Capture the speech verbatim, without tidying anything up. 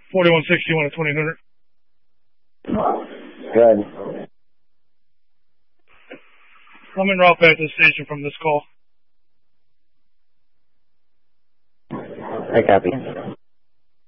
forty-one sixty-one at twenty hundred. Good. I'm en route back to the station from this call. I copy.